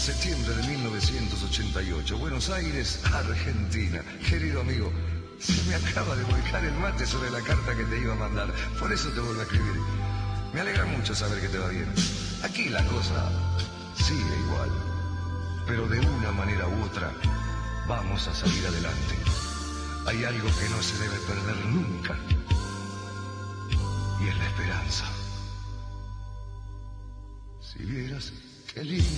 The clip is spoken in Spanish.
Septiembre de 1988, Buenos Aires, Argentina. Querido amigo, se me acaba de volcar el mate sobre la carta que te iba a mandar. Por eso te vuelvo a escribir. Me alegra mucho saber que te va bien. Aquí la cosa sigue igual, pero de una manera u otra vamos a salir adelante. Hay algo que no se debe perder nunca, y es la esperanza. Si vieras qué lindo